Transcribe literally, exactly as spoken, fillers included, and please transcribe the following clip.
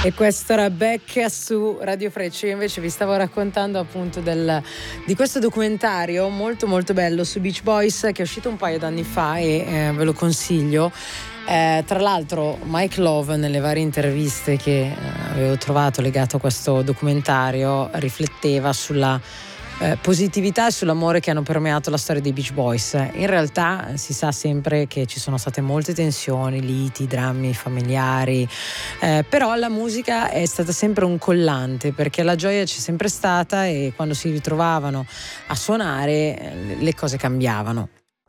E questo era Beck su Radio Freccia. Io invece vi stavo raccontando appunto del, di questo documentario molto molto bello su Beach Boys che è uscito un paio d'anni fa e eh, ve lo consiglio. Eh, tra l'altro Mike Love nelle varie interviste che eh, avevo trovato legato a questo documentario rifletteva sulla Eh, positività e sull'amore che hanno permeato la storia dei Beach Boys. In realtà si sa sempre che ci sono state molte tensioni, liti, drammi familiari, eh, però la musica è stata sempre un collante, perché la gioia c'è sempre stata e quando si ritrovavano a suonare eh, le cose cambiavano.